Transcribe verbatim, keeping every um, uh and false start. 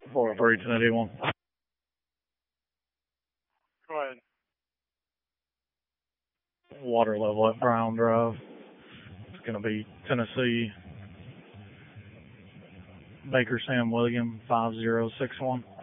four oh three, ten eighty-one. Go ahead. Water level at Brown Drive. It's going to be Tennessee, Baker Sam William, five zero six one.